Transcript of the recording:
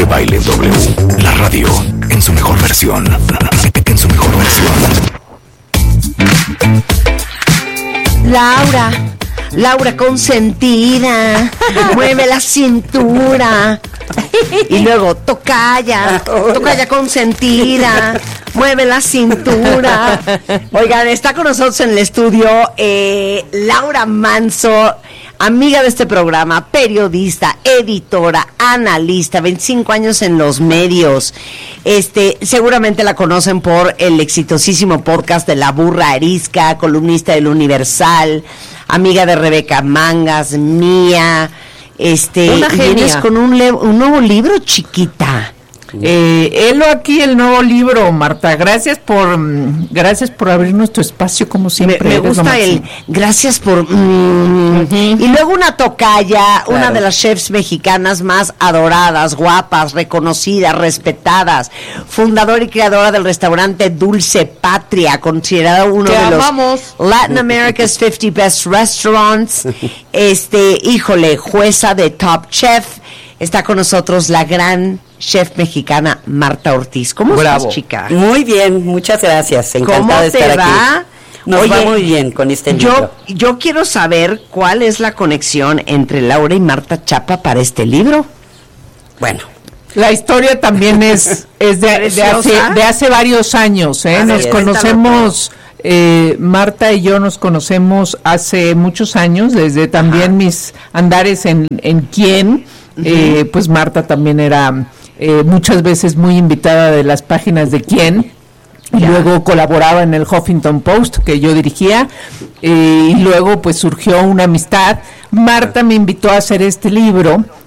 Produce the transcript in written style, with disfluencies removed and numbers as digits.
Baile W, la radio en su mejor versión. En su mejor versión. Laura consentida, mueve la cintura. Y luego tocaya consentida, mueve la cintura. Oigan, está con nosotros en el estudio Laura Manso, amiga de este programa, periodista, editora, analista, 25 años en los medios. Seguramente la conocen por el exitosísimo podcast de La Burra Arisca, columnista del Universal, amiga de Rebeca Mangas, mía. Una genia. Vienes con un nuevo libro, chiquita. Helo aquí el nuevo libro, Marta. Gracias por abrirnos tu espacio como siempre. Me gusta gracias por y luego una tocaya, claro. Una de las chefs mexicanas más adoradas, guapas, reconocidas, respetadas, fundadora y creadora del restaurante Dulce Patria, considerado uno de los Latin America's 50 Best Restaurants. Híjole, jueza de Top Chef. Está con nosotros la gran chef mexicana Marta Ortiz. ¿Cómo estás, chica? Muy bien, muchas gracias. Encantada de estar aquí. Nos va muy bien con este libro. Yo quiero saber cuál es la conexión entre Laura y Marta Chapa para este libro. Bueno, la historia también es de hace varios años. Nos conocemos, Marta y yo nos conocemos hace muchos años, desde también mis andares en Quién. Pues Marta también era muchas veces muy invitada de las páginas de Quién, y luego colaboraba en el Huffington Post que yo dirigía, y luego pues surgió una amistad. Marta me invitó a hacer este libro